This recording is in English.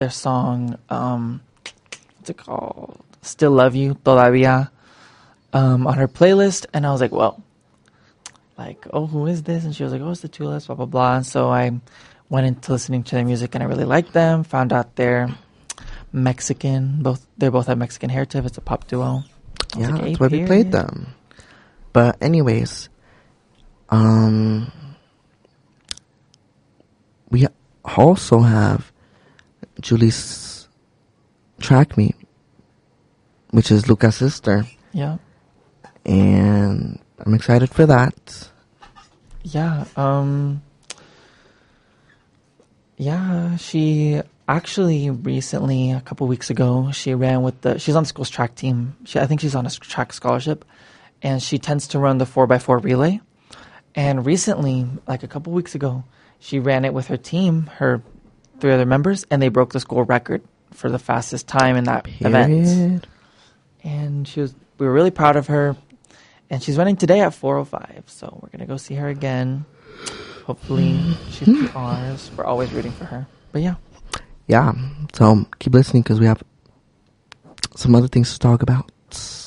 their song, what's it called? Still Love You, Todavía, on her playlist. And I was like, well, like, oh, who is this? And she was like, oh, it's the Tulips, blah, blah, blah. And so I went into listening to their music and I really liked them. Found out they're Mexican. They both have Mexican heritage. It's a pop duo. Yeah, like, that's why we played them. But anyways, we also have Julie's track meet, which is Luca's sister. Yeah. And I'm excited for that. Yeah. Yeah, she actually recently, a couple weeks ago, she ran with she's on the school's track team. I think she's on a track scholarship, and she tends to run the 4x4 relay. And recently, like a couple weeks ago, she ran it with her team, her 3 other members, and they broke the school record for the fastest time in that event. And we were really proud of her. And she's running today at 4:05, so we're gonna go see her again. Hopefully, she's ours. We're always rooting for her. But yeah. Yeah, so keep listening because we have some other things to talk about.